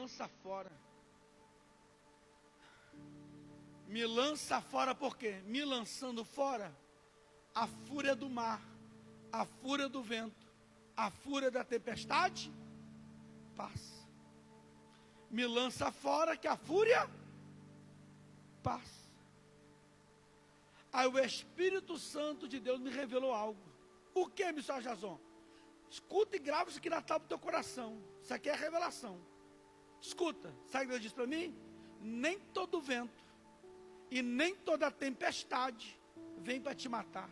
lança fora. Me lança fora por quê? Me lançando fora, a fúria do mar, a fúria do vento, a fúria da tempestade passa. Me lança fora que a fúria passa. Aí o Espírito Santo de Deus me revelou algo. O que, missionário Jason? Escuta e grava isso aqui na tábua do teu coração. Isso aqui é revelação. Escuta, sabe o que Deus disse para mim? Nem todo vento e nem toda tempestade vem para te matar.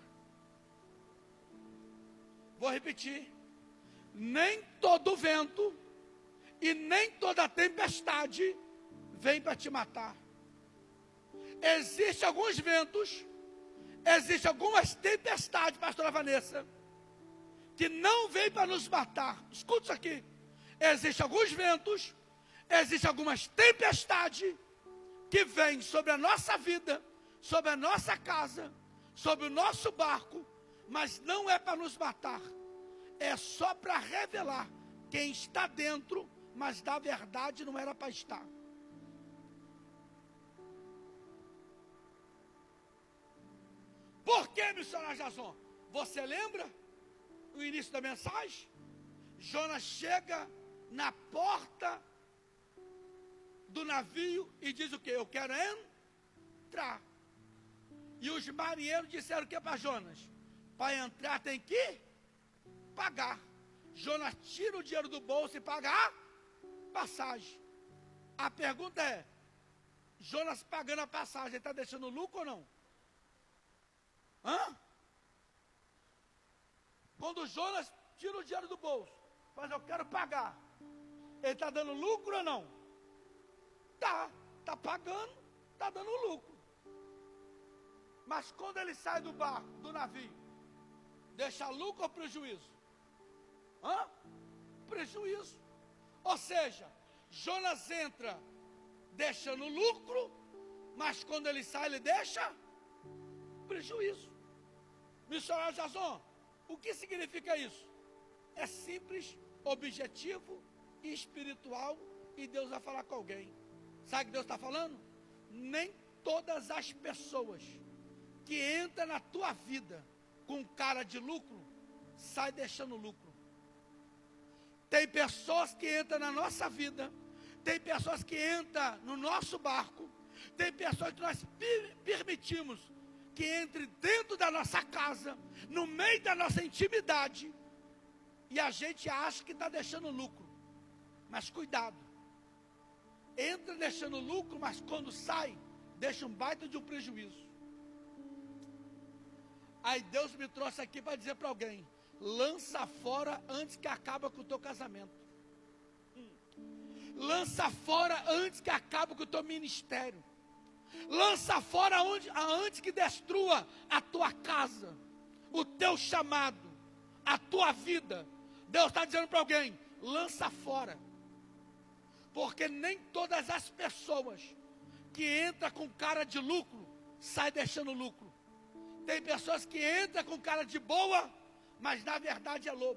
Vou repetir. Nem todo vento e nem toda tempestade vem para te matar. Existem alguns ventos, existem algumas tempestades, pastora Vanessa, que não vem para nos matar. Escuta isso aqui. Existem alguns ventos, existem algumas tempestades que vêm sobre a nossa vida, sobre a nossa casa, sobre o nosso barco, mas não é para nos matar. É só para revelar quem está dentro, mas da verdade não era para estar. Por que, missionário Jason? Você lembra o início da mensagem? Jonas chega na porta do navio e diz o quê? Eu quero entrar. E os marinheiros disseram o que para Jonas? Para entrar tem que pagar. Jonas tira o dinheiro do bolso e paga a passagem. A pergunta é, Jonas pagando a passagem, ele está deixando lucro ou não? Hã? Quando Jonas tira o dinheiro do bolso, mas eu quero pagar, ele está dando lucro ou não? Está pagando, está dando lucro. Mas quando ele sai do barco, do navio, deixa lucro ou prejuízo? Hã? Prejuízo. Ou seja, Jonas entra deixando lucro, mas quando ele sai, ele deixa prejuízo. Missionário Jason, o que significa isso? É simples, objetivo e espiritual, e Deus vai falar com alguém. Sabe o que Deus está falando? Nem todas as pessoas que entram na tua vida com cara de lucro, sai deixando lucro. Tem pessoas que entram na nossa vida, tem pessoas que entram no nosso barco, tem pessoas que nós permitimos que entre dentro da nossa casa, no meio da nossa intimidade, e a gente acha que está deixando lucro. Mas cuidado, entra deixando lucro, mas quando sai, deixa um baita de um prejuízo. Aí Deus me trouxe aqui para dizer para alguém, lança fora antes que acabe com o teu casamento. Lança fora antes que acabe com o teu ministério. Lança fora antes que destrua a tua casa, o teu chamado, a tua vida. Deus está dizendo para alguém, lança fora. Porque nem todas as pessoas que entram com cara de lucro, saem deixando lucro. Tem pessoas que entram com cara de boa, mas na verdade é lobo.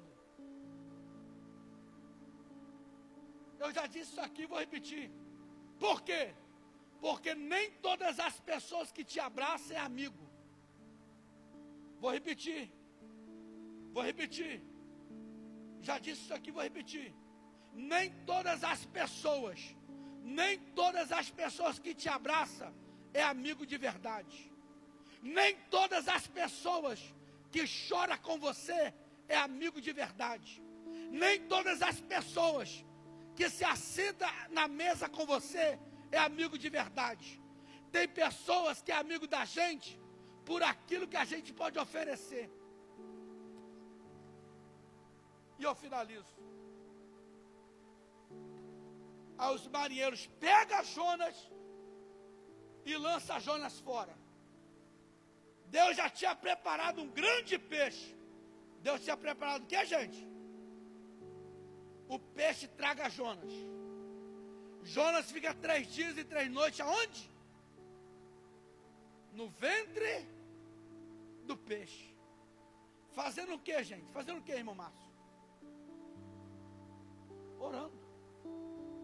Eu já disse isso aqui, vou repetir. Por quê? Porque nem todas as pessoas que te abraçam é amigo. Vou repetir. Já disse isso aqui, vou repetir. Nem todas as pessoas que te abraçam é amigo de verdade. Nem todas as pessoas que choram com você é amigo de verdade. Nem todas as pessoas que se assentam na mesa com você é amigo de verdade. Tem pessoas que é amigo da gente por aquilo que a gente pode oferecer. E eu finalizo. Aí os marinheiros pegam Jonas e lançam Jonas fora. Deus já tinha preparado um grande peixe. Deus tinha preparado o que, gente? O peixe traga Jonas. Jonas fica 3 dias e 3 noites aonde? No ventre do peixe. Fazendo o que, gente? Fazendo o que, irmão Márcio? Orando.